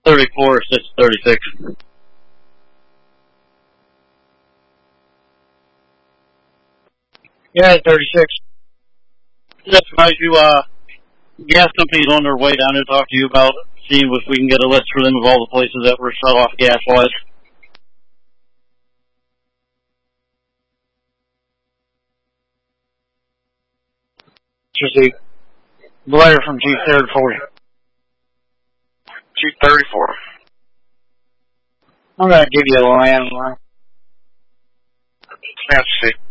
34, 636. Yeah, 36. Just advise you, gas company's on their way down to talk to you about seeing if we can get a list for them of all the places that were shut off gas-wise. Received. Blair from Chief 3040. Chief 34. I'm going to give you a landline. That's